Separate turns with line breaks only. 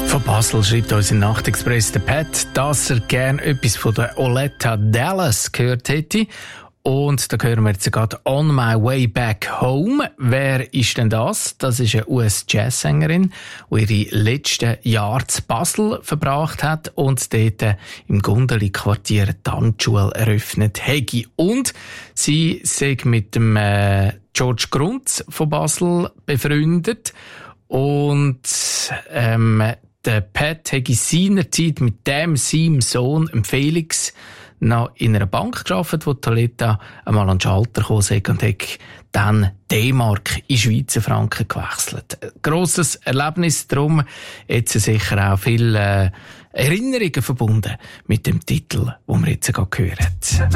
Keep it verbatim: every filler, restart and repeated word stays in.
Von Basel schreibt uns im Nachtexpress der Pat, dass er gerne etwas von der Oleta Dallas gehört hätte. Und da hören wir jetzt gerade «On My Way Back Home». Wer ist denn das? Das ist eine U S-Jazzsängerin, die ihre letzten Jahre zu Basel verbracht hat und dort im Gundeli-Quartier die Tanzschule eröffnet hat. Und sie sei mit dem äh, George Grunz von Basel befreundet. Und ähm, der Pat hat in seiner Zeit mit dem seinem Sohn, dem Felix, noch in einer Bank gearbeitet, wo Toletta einmal an den Schalter gekommen ist und hat dann D-Mark in Schweizer Franken gewechselt. Ein grosses Erlebnis, darum jetzt sicher auch viele äh, Erinnerungen verbunden mit dem Titel, den wir jetzt gerade hören.